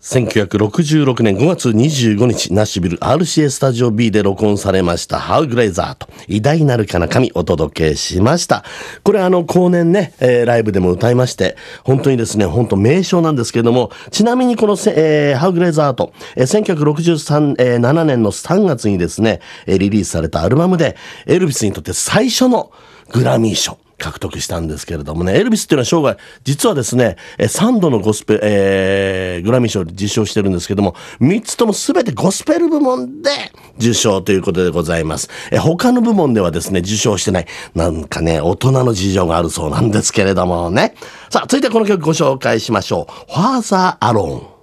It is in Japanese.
1966年5月25日、ナッシュビル RCA スタジオ B で録音されましたハウグレイザーと偉大なるかな神お届けしました。これ後年ね、ライブでも歌いまして、本当にですね、本当名称なんですけれども、ちなみにこの、ハウグレイザーと、1963、年の3月にですね、リリースされたアルバムで、エルビスにとって最初のグラミー賞獲得したんですけれどもね、エルビスっていうのは生涯実はですね3度のグラミー賞を受賞してるんですけども、3つとも全てゴスペル部門で受賞ということでございます。他の部門ではですね受賞してない、なんかね大人の事情があるそうなんですけれどもね。さあ続いてこの曲ご紹介しましょう。ファーザーアローン。